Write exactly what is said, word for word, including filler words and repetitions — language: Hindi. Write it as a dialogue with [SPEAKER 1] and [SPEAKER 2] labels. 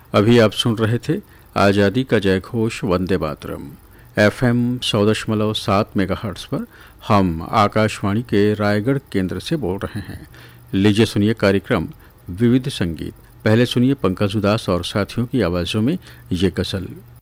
[SPEAKER 1] अभी आप सुन रहे थे आज़ादी का जय घोष वंदे मातरम एफ एम सौ दशमलव सात मेगा हर्ट्स पर। हम आकाशवाणी के रायगढ़ केंद्र से बोल रहे हैं। लीजिए सुनिए कार्यक्रम विविध संगीत। पहले सुनिए पंकज उदास और साथियों की आवाज़ों में ये गज़ल।